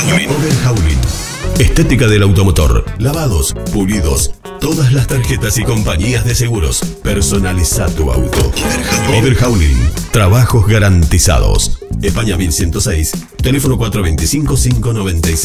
Overhauling. Estética del automotor. Lavados, pulidos. Todas las tarjetas y compañías de seguros. Personaliza tu auto. Overhauling. Trabajos garantizados. España 1106. Teléfono 425-596.